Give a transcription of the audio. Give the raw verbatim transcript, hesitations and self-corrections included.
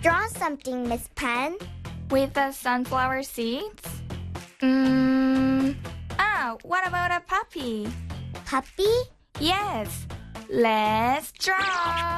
draw something, Miss Pen. With the sunflower seeds? Mm. Ah, what about a puppy? Puppy? Yes. Let's draw.